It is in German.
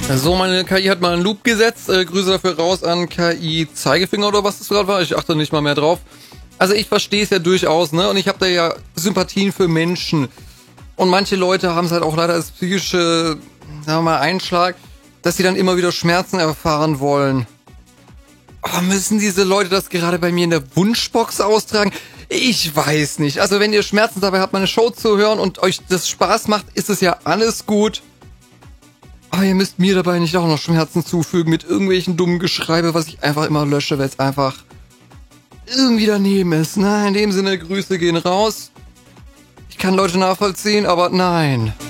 So, meine KI hat mal einen Loop gesetzt. Grüße dafür raus an KI Zeigefinger oder was das gerade war. Ich achte nicht mal mehr drauf. Also ich verstehe es ja durchaus, ne? Und ich habe da ja Sympathien für Menschen. Und manche Leute haben es halt auch leider als psychische, sagen wir mal, Einschlag, dass sie dann immer wieder Schmerzen erfahren wollen. Aber müssen diese Leute das gerade bei mir in der Wunschbox austragen? Ich weiß nicht. Also wenn ihr Schmerzen dabei habt, meine Show zu hören und euch das Spaß macht, ist es ja alles gut. Aber ihr müsst mir dabei nicht auch noch Schmerzen zufügen mit irgendwelchen dummen Geschreibe, was ich einfach immer lösche, weil es einfach irgendwie daneben ist. Na, in dem Sinne, Grüße gehen raus. Ich kann Leute nachvollziehen, aber nein.